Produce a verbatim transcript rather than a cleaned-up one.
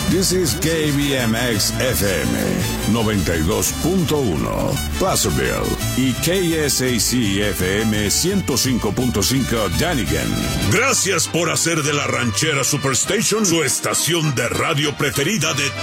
This is K B M X F M noventa y dos punto uno, Placerville, y K S A C F M ciento cinco punto cinco, Dunnigan. Gracias por hacer de la Ranchera Superstation su estación de radio preferida de